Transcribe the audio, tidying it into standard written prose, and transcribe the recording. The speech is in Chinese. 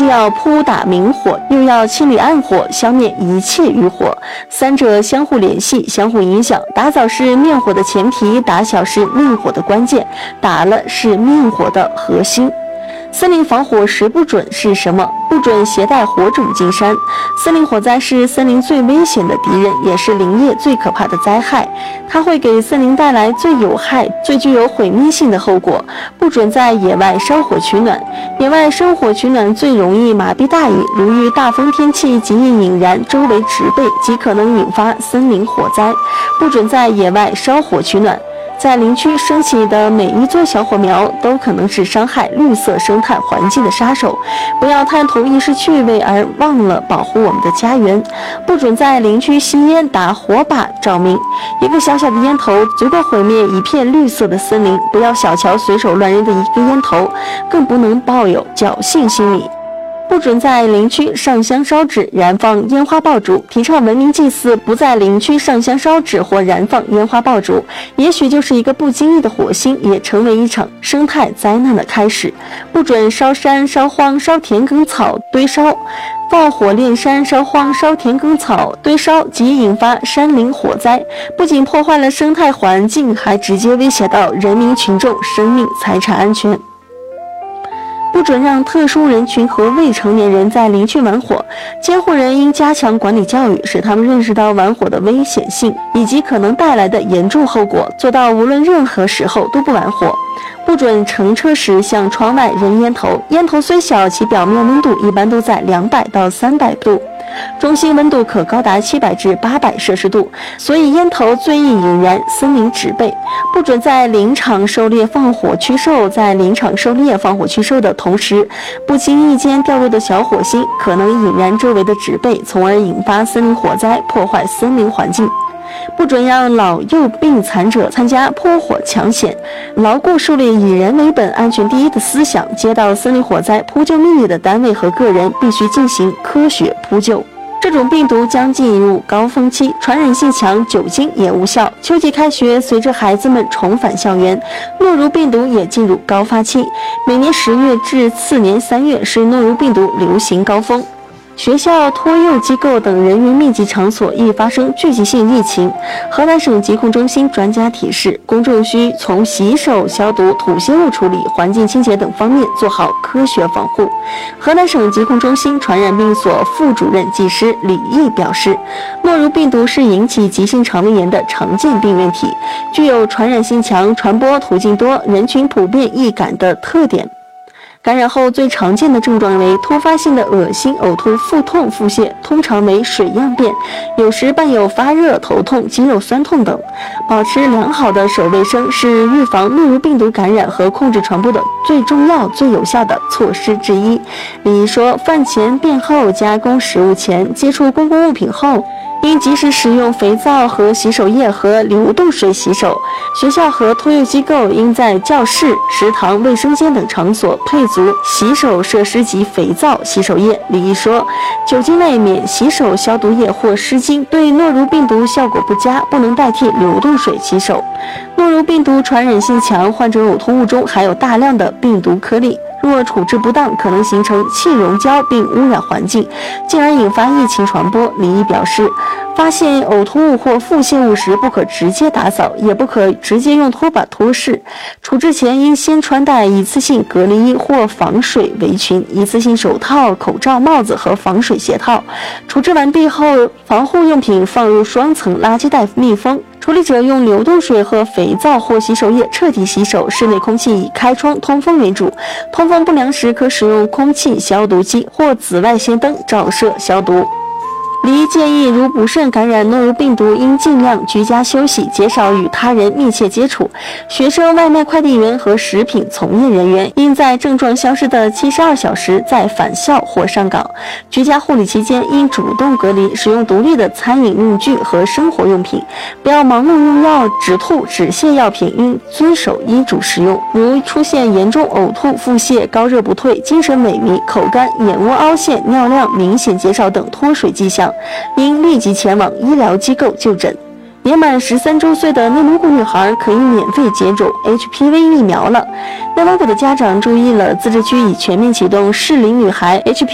既要扑打明火，又要清理暗火，消灭一切余火，三者相互联系，相互影响。打扫是灭火的前提，打小是灭火的关键，打了是灭火的核心。森林防火十不准是什么？不准携带火种进山。森林火灾是森林最危险的敌人，也是林业最可怕的灾害。它会给森林带来最有害、最具有毁灭性的后果。不准在野外烧火取暖。野外生火取暖最容易麻痹大意，如遇大风天气极易引燃周围植被，极可能引发森林火灾。不准在野外烧火取暖。在林区升起的每一座小火苗都可能是伤害绿色生态环境的杀手。不要贪图一时趣味而忘了保护我们的家园。不准在林区吸烟打火把照明，一个小小的烟头足够毁灭一片绿色的森林。不要小瞧随手乱扔的一个烟头，更不能抱有侥幸心理。不准在林区上香烧纸、燃放烟花爆竹，提倡文明祭祀，不在林区上香烧纸或燃放烟花爆竹，也许就是一个不经意的火星，也成为一场生态灾难的开始。不准烧山、烧荒、烧田埂草、堆烧。放火炼山、烧荒、烧田埂草、堆烧，即引发山林火灾，不仅破坏了生态环境，还直接威胁到人民群众生命财产安全。不准让特殊人群和未成年人在林区玩火，监护人应加强管理教育，使他们认识到玩火的危险性以及可能带来的严重后果，做到无论任何时候都不玩火。不准乘车时向窗外扔烟头，烟头虽小，其表面温度一般都在200到300度，中心温度可高达700至800摄氏度，所以烟头最易引燃森林植被。不准在林场狩猎放火驱兽，在林场狩猎放火驱兽的同时，不经意间掉落的小火星可能引燃周围的植被，从而引发森林火灾，破坏森林环境。不准让老幼病残者参加扑火抢险，牢固树立以人为本、安全第一的思想。接到森林火灾扑救命令的单位和个人必须进行科学扑救。这种病毒将进入高峰期，传染性强，酒精也无效。秋季开学，随着孩子们重返校园，诺如病毒也进入高发期。每年10月至次年3月是诺如病毒流行高峰。学校、托幼机构等人员密集场所易发生聚集性疫情。河南省疾控中心专家提示，公众需从洗手、消毒、吐泻物处理、环境清洁等方面做好科学防护。河南省疾控中心传染病所副主任技师李毅表示，诺如病毒是引起急性肠胃炎的常见病原体，具有传染性强、传播途径多、人群普遍易感的特点。感染后最常见的症状为突发性的恶心、呕吐、腹痛、腹泻，通常为水样便，有时伴有发热、头痛、肌肉酸痛等。保持良好的手卫生是预防诺如病毒感染和控制传播的最重要、最有效的措施之一。李毅说，饭前、便后、加工食物前、接触公共物品后，应及时使用肥皂和洗手液和流动水洗手。学校和托幼机构应在教室、食堂、卫生间等场所配足洗手设施及肥皂、洗手液。李毅说，酒精类免洗手消毒液或湿巾对诺如病毒效果不佳，不能代替流动水洗手。诺如病毒传染性强，患者呕吐物中含有大量的病毒颗粒，若处置不当，可能形成气溶胶并污染环境，进而引发疫情传播。李毅表示，发现呕吐物或腹泻物时，不可直接打扫，也不可直接用拖把拖拭。处置前应先穿戴一次性隔离衣或防水围裙、一次性手套、口罩、帽子和防水鞋套。处置完毕后，防护用品放入双层垃圾袋密封。处理者用流动水和肥皂或洗手液彻底洗手，室内空气以开窗通风为主，通风不良时可使用空气消毒机或紫外线灯照射消毒。李毅建议，如不慎感染诺如病毒，应尽量居家休息，减少与他人密切接触。学生、外卖快递员和食品从业人员应在症状消失的72小时再返校或上岗。居家护理期间应主动隔离，使用独立的餐饮用具和生活用品，不要盲目用药。止吐、止泻药品应遵守医嘱使用。如出现严重呕吐、腹泻、高热不退、精神萎靡、口干、眼窝凹陷、尿量明显减少等脱水迹象，应立即前往医疗机构就诊。年满13周岁的内蒙古女孩可以免费接种 HPV 疫苗了。内蒙古的家长注意了，自治区已全面启动适龄女孩 HPV